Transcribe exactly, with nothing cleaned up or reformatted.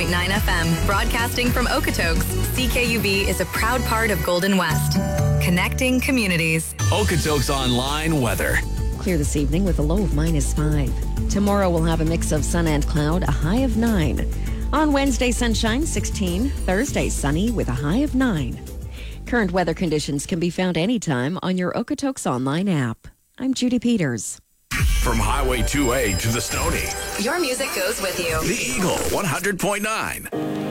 point nine F M. Broadcasting from Okotoks, C K U V is a proud part of Golden West. Connecting communities. Okotoks Online weather. Clear this evening with a low of minus five. Tomorrow we'll have a mix of sun and cloud, a high of nine. On Wednesday, sunshine, sixteen. Thursday, sunny with a high of nine. Current weather conditions can be found anytime on your Okotoks Online app. I'm Judy Peters. From Highway two A to the Stony. Your music goes with you. The Eagle one hundred point nine.